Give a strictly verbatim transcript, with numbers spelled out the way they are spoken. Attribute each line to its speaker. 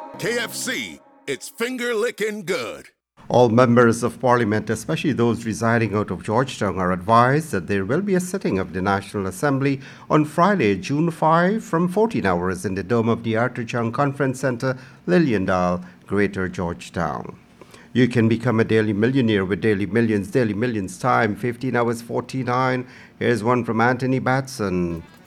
Speaker 1: K F C, it's finger licking good.
Speaker 2: All members of parliament, especially those residing out of Georgetown, are advised that there will be a sitting of the National Assembly on Friday, June fifth, from fourteen hours in the dome of the Arthur Chung Conference Centre, Lilliandale, Greater Georgetown. You can become a daily millionaire with Daily Millions. Daily Millions time, fifteen hours forty-nine. Here's one from Anthony Batson.